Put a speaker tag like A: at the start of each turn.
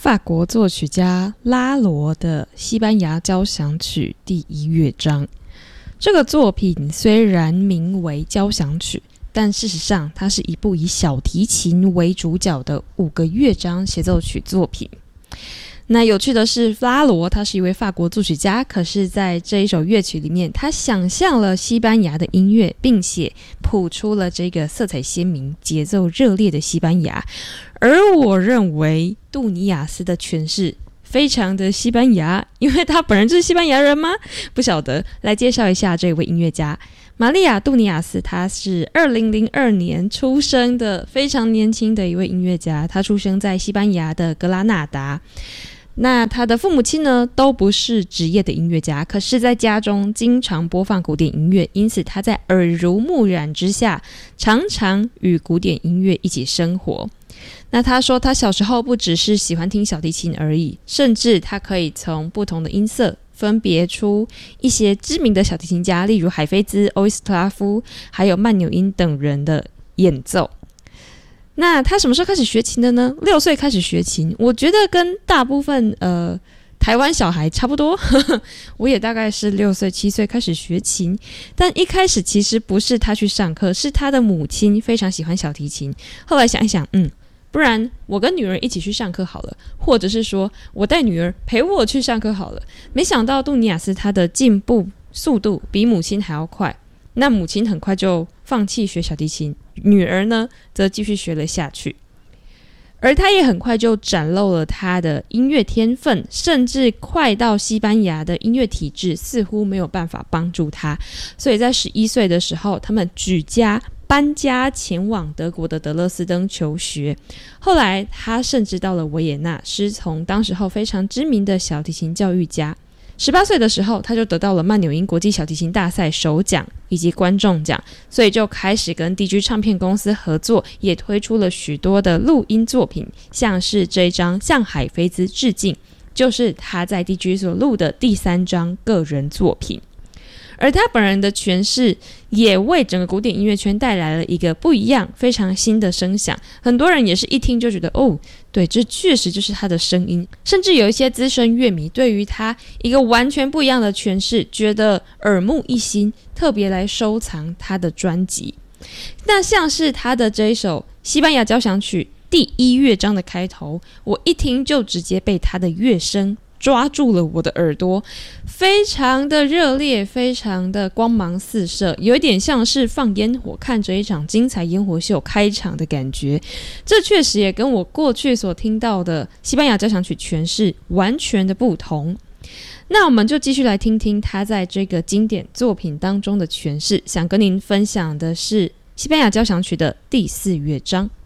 A: 法国作曲家拉罗的西班牙交响曲第1乐章。这个作品虽然名为交响曲，但事实上它是一部以小提琴为主角的5个乐章协奏曲作品。那有趣的是，拉罗他是一位法国作曲家，可是在这一首乐曲里面，他想象了西班牙的音乐，并且谱出了这个色彩鲜明、节奏热烈的西班牙。而我认为杜尼亚斯的诠释非常的西班牙，因为他本人就是西班牙人吗？不晓得。来介绍一下这位音乐家玛利亚·杜尼亚斯，他是2002年出生的，非常年轻的一位音乐家。他出生在西班牙的格拉纳达。那他的父母亲呢，都不是职业的音乐家，可是在家中经常播放古典音乐，因此他在耳濡目染之下，常常与古典音乐一起生活。那他说他小时候不只是喜欢听小提琴而已，甚至他可以从不同的音色分别出一些知名的小提琴家，例如海菲兹、欧伊斯特拉夫还有曼纽因等人的演奏。那他什么时候开始学琴的呢？6岁开始学琴，我觉得跟大部分台湾小孩差不多我也大概是6岁7岁开始学琴，但一开始其实不是他去上课，是他的母亲非常喜欢小提琴。后来想一想，不然我跟女儿一起去上课好了，或者是说我带女儿陪我去上课好了。没想到杜尼亚斯他的进步速度比母亲还要快，那母亲很快就放弃学小提琴，女儿呢则继续学了下去。而他也很快就展露了他的音乐天分，甚至快到西班牙的音乐体制似乎没有办法帮助他，所以在11岁的时候，他们搬家前往德国的德勒斯登求学。后来他甚至到了维也纳，师从当时候非常知名的小提琴教育家。18岁的时候，他就得到了曼纽因国际小提琴大赛首奖以及观众奖，所以就开始跟 DG 唱片公司合作，也推出了许多的录音作品，像是这一张《向海菲兹致敬》，就是他在 DG 所录的第3张个人作品。而他本人的诠释也为整个古典音乐圈带来了一个不一样、非常新的声响。很多人也是一听就觉得，对，这确实就是他的声音。甚至有一些资深乐迷对于他一个完全不一样的诠释，觉得耳目一新，特别来收藏他的专辑。那像是他的这一首西班牙交响曲第1乐章的开头，我一听就直接被他的乐声抓住了我的耳朵，非常的热烈，非常的光芒四射，有一点像是放烟火，看着一场精彩烟火秀开场的感觉。这确实也跟我过去所听到的西班牙交响曲诠释完全的不同。那我们就继续来听听他在这个经典作品当中的诠释。想跟您分享的是西班牙交响曲的第4乐章。